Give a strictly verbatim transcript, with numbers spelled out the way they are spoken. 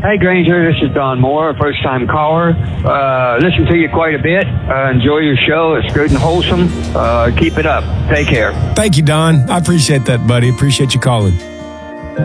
Hey, Granger, this is Don Moore, first time caller. Uh, listen to you quite a bit. Uh, enjoy your show. It's good and wholesome. Uh, keep it up. Take care. Thank you, Don. I appreciate that, buddy. Appreciate you calling.